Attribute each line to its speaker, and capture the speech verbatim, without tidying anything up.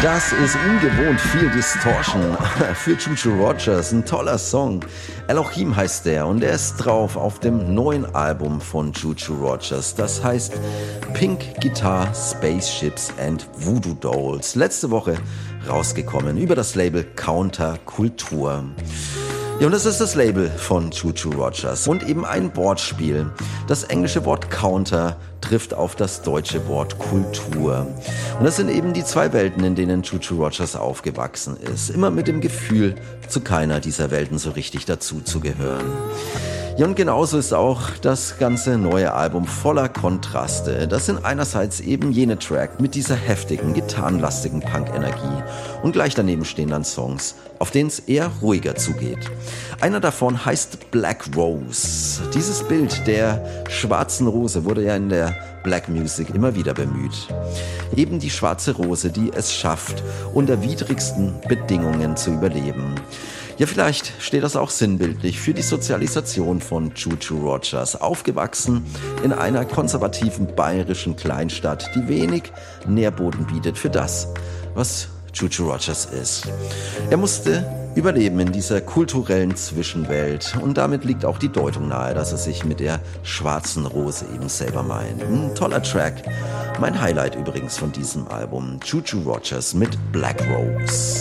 Speaker 1: Das ist ungewohnt viel Distortion für Choo Choo Rogers, ein toller Song. Elohim heißt der und er ist drauf auf dem neuen Album von Choo Choo Rogers. Das heißt Pink Guitar, Spaceships and Voodoo Dolls. Letzte Woche rausgekommen über das Label Counterkultur. Ja, und das ist das Label von Choo Choo Rogers und eben ein Wortspiel. Das englische Wort Counter trifft auf das deutsche Wort Kultur. Und das sind eben die zwei Welten, in denen Choo Choo Rogers aufgewachsen ist. Immer mit dem Gefühl, zu keiner dieser Welten so richtig dazu zu gehören. Ja, und genauso ist auch das ganze neue Album voller Kontraste. Das sind einerseits eben jene Track mit dieser heftigen, gitarrenlastigen Punk-Energie und gleich daneben stehen dann Songs, auf denen es eher ruhiger zugeht. Einer davon heißt Black Rose. Dieses Bild der schwarzen Rose wurde ja in der Black Music immer wieder bemüht. Eben die schwarze Rose, die es schafft, unter widrigsten Bedingungen zu überleben. Ja, vielleicht steht das auch sinnbildlich für die Sozialisation von Choo Choo Rogers. Aufgewachsen in einer konservativen bayerischen Kleinstadt, die wenig Nährboden bietet für das, was Choo Choo Rogers ist. Er musste überleben in dieser kulturellen Zwischenwelt und damit liegt auch die Deutung nahe, dass er sich mit der schwarzen Rose eben selber meint. Ein toller Track. Mein Highlight übrigens von diesem Album, Choo Choo Rogers mit Black Rose.